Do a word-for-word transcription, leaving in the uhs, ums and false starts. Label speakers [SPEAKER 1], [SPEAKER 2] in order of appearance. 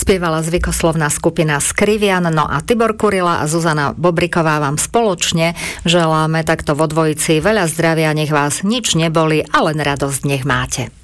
[SPEAKER 1] Spievala zvykoslovná skupina Skrivian, no a Tibor Kurila a Zuzana Bobriková vám spoločne želáme takto vo dvojici veľa zdravia, nech vás nič neboli, a len radosť nech máte.